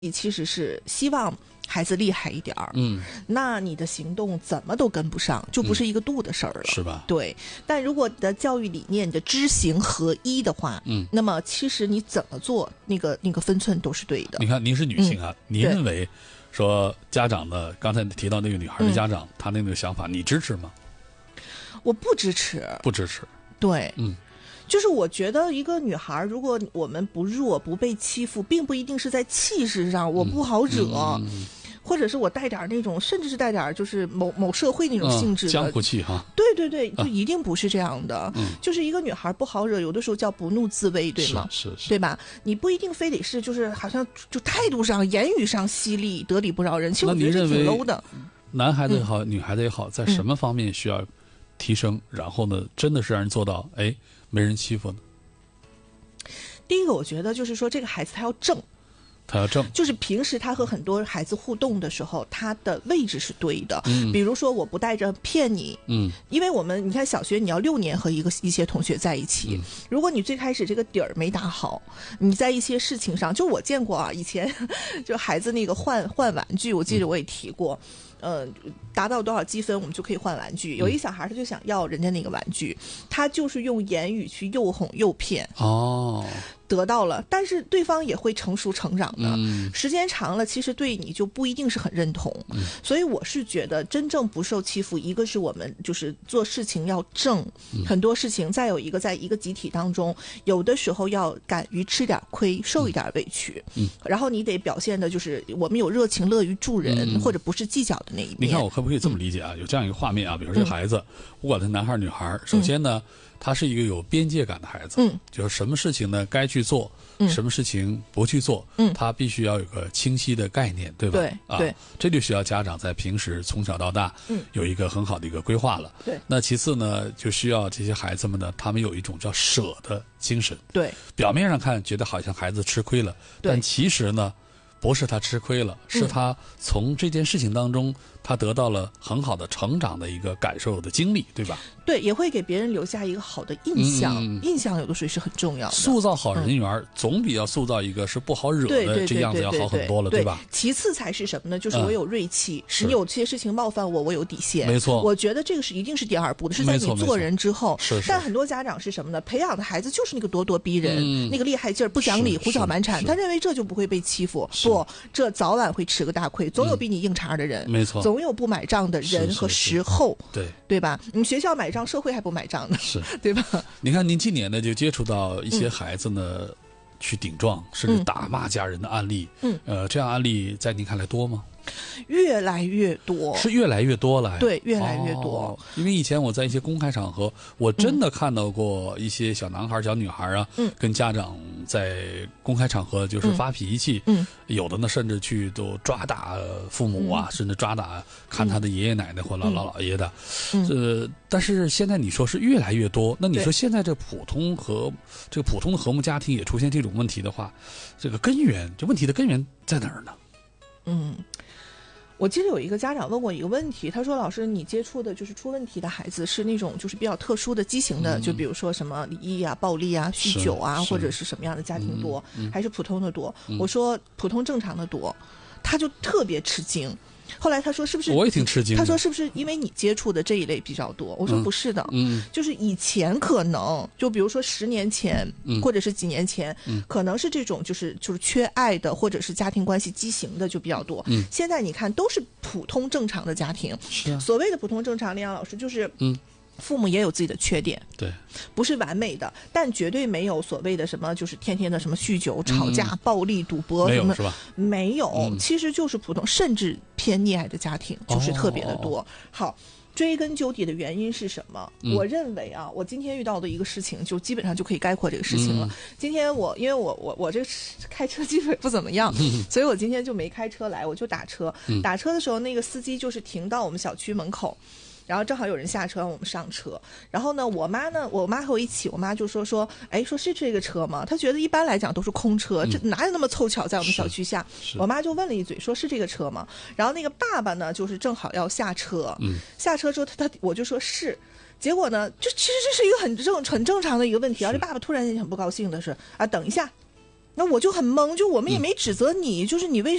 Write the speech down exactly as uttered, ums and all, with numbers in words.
你其实是希望孩子厉害一点儿，嗯，那你的行动怎么都跟不上，就不是一个度的事儿了， 嗯、是吧？ 对。但如果你的教育理念你的知行合一的话，嗯，那么其实你怎么做，那个那个分寸都是对的。 你看，您是女性啊，嗯、您认为说家长的刚才提到那个女孩的家长，嗯、她那个想法，你支持吗？ 我不支持， 不支持。 对， 嗯。 就是我觉得一个女孩，如果我们不弱不被欺负，并不一定是在气势上我不好惹，嗯嗯、或者是我带点那种，甚至是带点就是某某社会那种性质的、 嗯、江湖气哈。 对对对，就一定不是这样的。啊、就是一个女孩不好惹，有的时候叫不怒自威，对吗？ 是 是, 是对吧？你不一定非得是就是好像就态度上、言语上犀利、得理不饶人。其实我觉得这挺 low 的。 男孩子也好，嗯、女孩子也好，在什么方面需要提升？嗯、然后呢，真的是让人做到哎没人欺负呢？ 第一个，我觉得就是说，这个孩子他要正， 他要正， 就是平时他和很多孩子互动的时候，他的位置是对的。嗯，比如说我不带着骗你，嗯，因为我们你看小学你要六年和一个一些同学在一起，嗯、如果你最开始这个底儿没打好，你在一些事情上，就我见过啊，以前就孩子那个换换玩具，我记得我也提过。嗯呃，达到多少积分我们就可以换玩具。有一小孩他就想要人家那个玩具，他就是用言语去诱哄诱骗。哦。得到了，但是对方也会成熟成长的。嗯、时间长了，其实对你就不一定是很认同。嗯、所以我是觉得，真正不受欺负，一个是我们就是做事情要正，嗯、很多事情；再有一个，在一个集体当中，有的时候要敢于吃点亏，受一点委屈。嗯、然后你得表现的就是我们有热情，乐于助人，嗯、或者不是计较的那一面。 你看，我可不可以这么理解啊？嗯、有这样一个画面啊，比如说这孩子，不管他男孩女孩，首先呢。嗯他是一个有边界感的孩子，嗯，就是什么事情呢该去做，嗯，什么事情不去做，嗯，他必须要有个清晰的概念，对吧？ 对， 啊， 对， 这就需要家长在平时从小到大，嗯，有一个很好的一个规划了。 对， 那其次呢，就需要这些孩子们呢，他们有一种叫舍的精神。 对， 表面上看觉得好像孩子吃亏了，但其实呢。不是他吃亏了，是他从这件事情当中，他得到了很好的成长的一个感受的经历，对吧？ 对，也会给别人留下一个好的印象。嗯、印象有的时候是很重要的。 塑造好人缘，嗯、总比要塑造一个是不好惹的这样子要好很多了，对吧？ 其次才是什么呢？就是我有锐气，嗯、你有些事情冒犯我，我有底线。 没错， 我觉得这个是一定是第二步的，是在你做人之后。 是是。 但很多家长是什么呢？培养的孩子就是那个咄咄逼人，嗯、那个厉害劲儿，不讲理，胡搅蛮缠。他认为这就不会被欺负，不，这早。早晚会吃个大亏，总有比你硬茬的人， 嗯、没错， 总有不买账的人和时候， 是是是对对吧？你学校买账，社会还不买账呢， 是对吧？ 你看，您今年呢就接触到一些孩子呢、嗯、去顶撞甚至打骂家人的案例，嗯，呃，这样案例在您看来多吗？ 越来越多， 是越来越多了。 对，越来越多、 哦。因为以前我在一些公开场合，我真的看到过一些小男孩、小女孩啊，嗯，跟家长在公开场合就是发脾气，嗯，有的呢甚至去都抓打父母啊，嗯、甚至抓打看他的爷爷奶奶或姥姥姥爷的，嗯，呃，但是现在你说是越来越多，那你说现在这普通和这个普通的和睦家庭也出现这种问题的话，这个根源，这问题的根源在哪儿呢？ 嗯。我记得有一个家长问过一个问题，他说：“老师，你接触的就是出问题的孩子是那种就是比较特殊的畸形的，嗯、就比如说什么离异啊、暴力啊、酗酒啊，或者是什么样的家庭多，嗯嗯、还是普通的多？”嗯、我说：“普通正常的多。”他就特别吃惊。后来他说是不是？ 我也挺吃惊。 他说是不是因为你接触的这一类比较多？我说不是的，嗯，就是以前可能就比如说十年前，嗯、或者是几年前，嗯、可能是这种就是就是缺爱的，或者是家庭关系畸形的就比较多。嗯，现在你看都是普通正常的家庭。 是啊， 所谓的普通正常，李阳老师就是嗯。父母也有自己的缺点， 对， 不是完美的，但绝对没有所谓的什么，就是天天的什么酗酒、吵架、嗯、暴力、赌博什么， 没有是吧？ 没有，嗯、其实就是普通，甚至偏溺爱的家庭就是特别的多。哦、好，追根究底的原因是什么？嗯、我认为啊，我今天遇到的一个事情，就基本上就可以概括这个事情了。嗯、今天我因为我我我这个开车技术也不怎么样，嗯、所以我今天就没开车来，我就打车。嗯、打车的时候，那个司机就是停到我们小区门口。然后正好有人下车让我们上车，然后呢我妈呢我妈和我一起，我妈就说说哎说是这个车吗？她觉得一般来讲都是空车，这哪有那么凑巧在我们小区下，我妈就问了一嘴说是这个车吗？然后那个爸爸呢就是正好要下车，嗯、下车之后他他我就说是，结果呢就其实这是一个很正很正常的一个问题，而且爸爸突然间很不高兴的是啊等一下那我就很懵，就我们也没指责你，就是你为